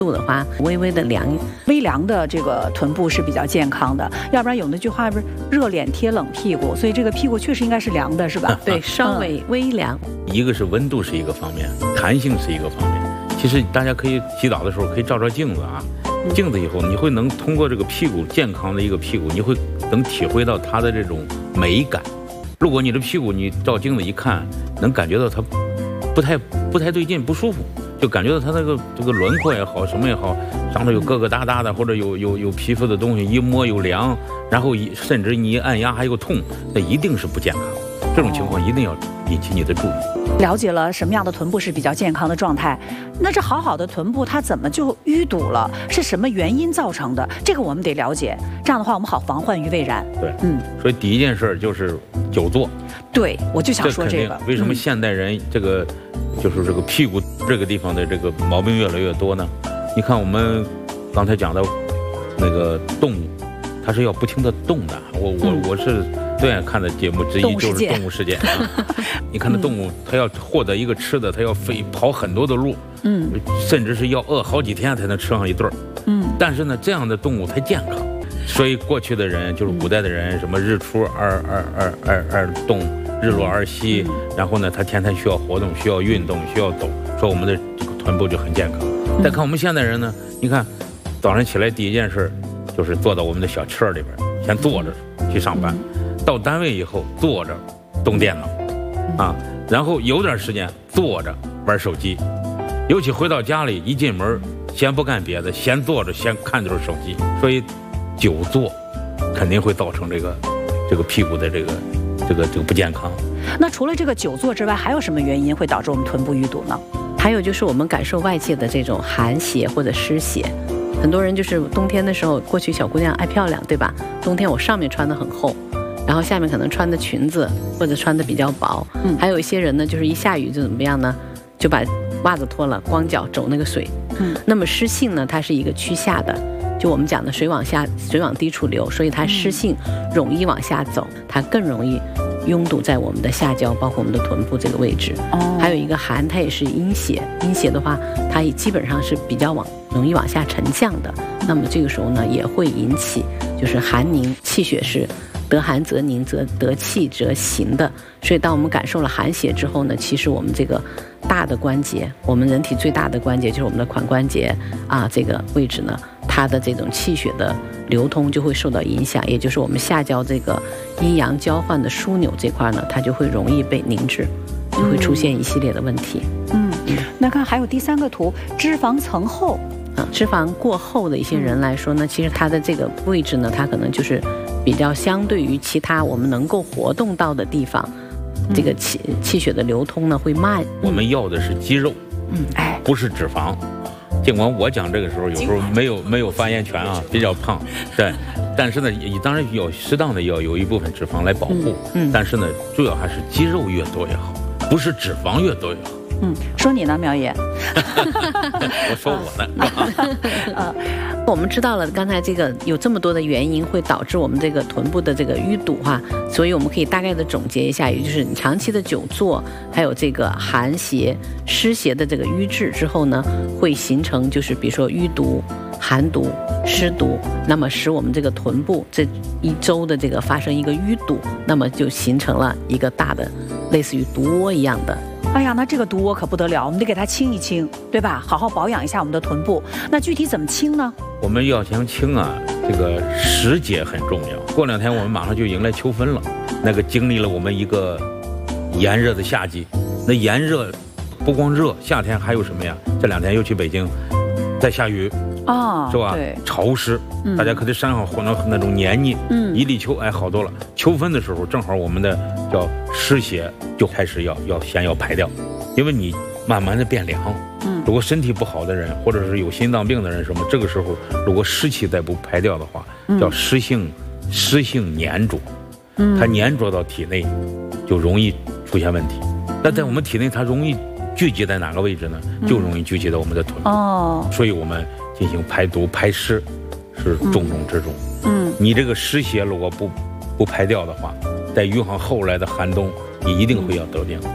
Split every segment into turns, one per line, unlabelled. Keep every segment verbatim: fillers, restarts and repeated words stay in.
度的话，微微的凉，
微凉的这个臀部是比较健康的，要不然有那句话不是热脸贴冷屁股，所以这个屁股确实应该是凉的，是吧？
对，稍微微凉。
一个是温度是一个方面，弹性是一个方面。其实大家可以洗澡的时候可以照照镜子啊，镜子以后你会能通过这个屁股健康的一个屁股，你会能体会到它的这种美感。如果你的屁股你照镜子一看，能感觉到它不太不太对劲，不舒服。就感觉到它那个这个轮廓也好，什么也好，上头有疙疙瘩瘩的，或者有有有皮肤的东西，一摸有凉，然后一甚至你一按压还有痛，那一定是不健康。这种情况一定要引起你的注意。
了解了什么样的臀部是比较健康的状态，那这好好的臀部它怎么就淤堵了？是什么原因造成的？这个我们得了解，这样的话我们好防患于未然。
对，嗯，所以第一件事就是久坐。
对，我就想说这个。
为什么现代人这个、嗯、就是这个屁股这个地方的这个毛病越来越多呢？你看我们刚才讲的那个动物，它是要不停的动的。我我、嗯、我是最爱看的节目之一就是《动物世界》啊。你看那动物，它要获得一个吃的，它要飞跑很多的路，嗯，甚至是要饿好几天才能吃上一顿儿，嗯。但是呢，这样的动物才健康。所以过去的人就是古代的人，什么日出二二二二二动，日落而息，然后呢，他天天需要活动，需要运动，需要走，说我们的这个臀部就很健康。再看我们现代人呢，你看早上起来第一件事就是坐到我们的小车里边，先坐着去上班，到单位以后坐着动电脑，啊，然后有点时间坐着玩手机，尤其回到家里一进门，先不干别的，先坐着先看就是手机，所以久坐肯定会造成这个这个屁股的这个这个这个不健康。
那除了这个久坐之外，还有什么原因会导致我们臀部淤堵呢？
还有就是我们感受外界的这种寒邪或者湿邪。很多人就是冬天的时候，过去小姑娘爱漂亮，对吧？冬天我上面穿的很厚，然后下面可能穿的裙子或者穿的比较薄。嗯，还有一些人呢，就是一下雨就怎么样呢，就把袜子脱了，光脚走那个水。嗯，那么湿性呢，它是一个趋下的。就我们讲的水往下，水往低处流，所以它湿性容易往下走，它更容易拥堵在我们的下焦，包括我们的臀部这个位置。哦，还有一个寒，它也是阴邪，阴邪的话，它也基本上是比较往容易往下沉降的。那么这个时候呢，也会引起就是寒凝，气血是得寒则凝，则得气则行的。所以当我们感受了寒邪之后呢，其实我们这个大的关节，我们人体最大的关节就是我们的髋关节啊，这个位置呢，它的这种气血的流通就会受到影响，也就是我们下焦这个阴阳交换的枢纽这块呢，它就会容易被凝滞，就会出现一系列的问题。
嗯，嗯那看还有第三个图，脂肪层厚。
啊，脂肪过厚的一些人来说呢，其实它的这个位置呢，它可能就是比较相对于其他我们能够活动到的地方，嗯、这个气气血的流通呢会慢。
我们要的是肌肉，嗯，哎，不是脂肪。尽管我讲这个时候有时候没有没有发言权啊，比较胖，对，但是呢，当然要适当的要有一部分脂肪来保护，嗯，嗯但是呢，主要还是肌肉越多越好，不是脂肪越多越好。
嗯，说你呢，苗爷。
我说我呢。
呃，我们知道了，刚才这个有这么多的原因会导致我们这个臀部的这个淤堵哈，所以我们可以大概的总结一下，也就是你长期的久坐，还有这个寒邪、湿邪的这个瘀滞之后呢，会形成就是比如说淤堵、寒毒、湿毒，那么使我们这个臀部这一周的这个发生一个淤堵，那么就形成了一个大的类似于毒窝一样的。
哎呀，那这个毒窝可不得了，我们得给它清一清，对吧？好好保养一下我们的臀部。那具体怎么清呢？
我们要想清啊，这个时节很重要。过两天我们马上就迎来秋分了，那个经历了我们一个炎热的夏季。那炎热不光热，夏天还有什么呀？这两天又去北京，在下雨啊，是吧？对，潮湿，嗯、大家可在山上混到那种黏腻，嗯，一立秋，哎，好多了。秋分的时候，正好我们的叫湿邪就开始要要先要排掉，因为你慢慢的变凉，嗯，如果身体不好的人，或者是有心脏病的人什么，这个时候如果湿气再不排掉的话，叫湿性湿性粘着，嗯，它粘着到体内，就容易出现问题。但在我们体内，它容易聚集在哪个位置呢？就容易聚集到我们的臀部，哦，所以我们进行排毒排湿是重中之重。嗯，你这个湿邪如果不不排掉的话，在遇上后来的寒冬，你一定会要得病。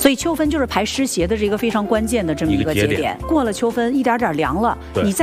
所以秋分就是排湿邪的这个非常关键的这么一个节点。过了秋分，一点点凉了，你再